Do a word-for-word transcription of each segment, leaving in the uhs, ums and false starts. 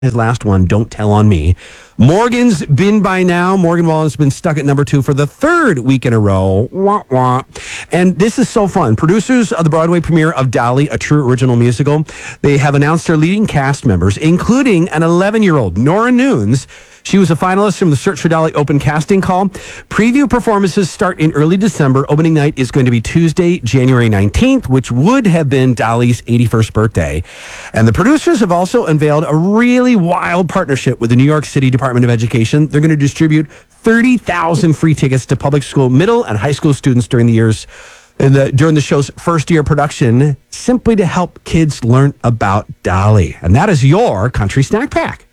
his last one, Don't Tell on Me. Morgan's been by now. Morgan Wallen's been stuck at number two for the third week in a row. Wah, wah. And this is so fun. Producers of the Broadway premiere of Dolly, a true original musical, they have announced their leading cast members, including an eleven-year-old, Nora Nunes. She was a finalist from the Search for Dolly open casting call. Preview performances start in early December. Opening night is going to be Tuesday, January nineteenth, which would have been Dolly's eighty-first birthday. And the producers have also unveiled a really wild partnership with the New York City Department of Education. They're going to distribute thirty thousand free tickets to public school, middle, and high school students during the years in the, during the show's first year production, simply to help kids learn about Dolly. And that is your Country Snack Pack.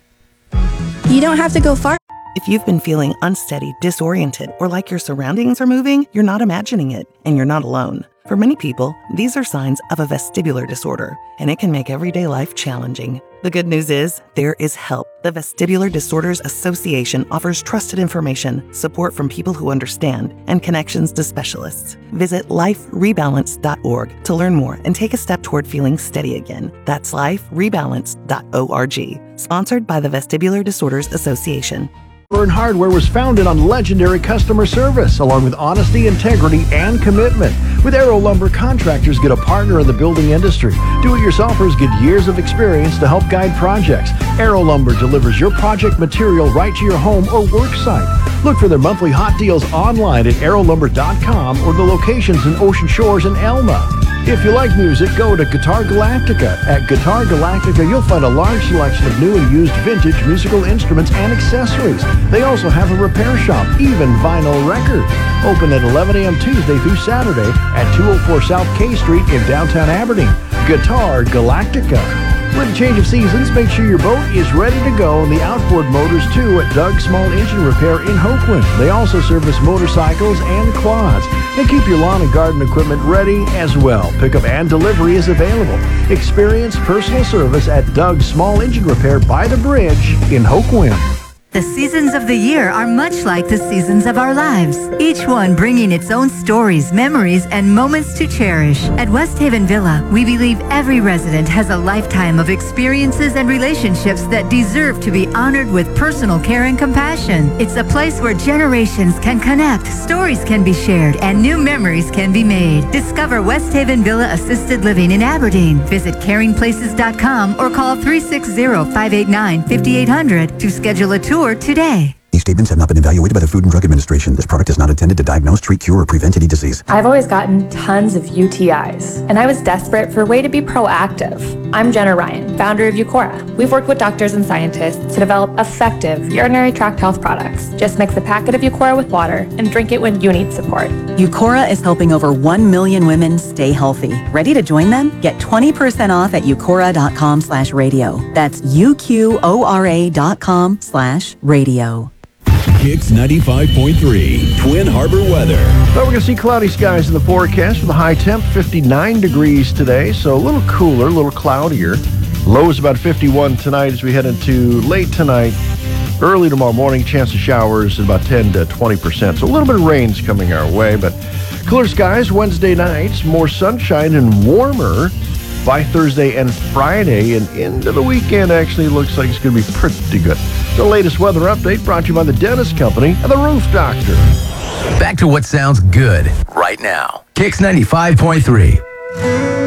You don't have to go far. If you've been feeling unsteady, disoriented, or like your surroundings are moving, you're not imagining it, and you're not alone. For many people, these are signs of a vestibular disorder, and it can make everyday life challenging. The good news is, there is help. The Vestibular Disorders Association offers trusted information, support from people who understand, and connections to specialists. Visit life rebalance dot org to learn more and take a step toward feeling steady again. That's life rebalance dot org. Sponsored by the Vestibular Disorders Association. Lumber and Hardware was founded on legendary customer service, along with honesty, integrity, and commitment. With Aero Lumber, contractors get a partner in the building industry. Do-it-yourselfers get years of experience to help guide projects. Aero Lumber delivers your project material right to your home or work site. Look for their monthly hot deals online at aero lumber dot com or the locations in Ocean Shores and Elma. If you like music, go to Guitar Galactica. At Guitar Galactica, you'll find a large selection of new and used vintage musical instruments and accessories. They also have a repair shop, even vinyl records. Open at eleven a.m. Tuesday through Saturday at two oh four South K Street in downtown Aberdeen. Guitar Galactica. With a change of seasons, make sure your boat is ready to go in the outboard motors too at Doug Small Engine Repair in Hoquin. They also service motorcycles and quads. They keep your lawn and garden equipment ready as well. Pickup and delivery is available. Experience personal service at Doug Small Engine Repair by the bridge in Hoquin. The seasons of the year are much like the seasons of our lives, each one bringing its own stories, memories, and moments to cherish. At West Haven Villa, we believe every resident has a lifetime of experiences and relationships that deserve to be honored with personal care and compassion. It's a place where generations can connect, stories can be shared, and new memories can be made. Discover West Haven Villa Assisted Living in Aberdeen. Visit caring places dot com or call three six zero, five eight nine, five eight zero zero to schedule a tour today. These statements have not been evaluated by the Food and Drug Administration. This product is not intended to diagnose, treat, cure, or prevent any disease. I've always gotten tons of U T Is, and I was desperate for a way to be proactive. I'm Jenna Ryan, founder of Eucora. We've worked with doctors and scientists to develop effective urinary tract health products. Just mix a packet of Eucora with water and drink it when you need support. Eucora is helping over one million women stay healthy. Ready to join them? Get twenty percent off at eucora dot com slash radio. That's U Q O R A dot com slash radio. Kicks ninety-five point three, Twin Harbor weather. Well, we're going to see cloudy skies in the forecast with a high temp, fifty-nine degrees today, so a little cooler, a little cloudier. Low is about fifty-one tonight as we head into late tonight. Early tomorrow morning, chance of showers at about ten to twenty percent. So a little bit of rain's coming our way, but cooler skies Wednesday nights, more sunshine and warmer by Thursday and Friday, and into the weekend actually looks like it's going to be pretty good. The latest weather update brought to you by the Dentist Company and the Roof Doctor. Back to what sounds good right now. Kicks ninety-five point three.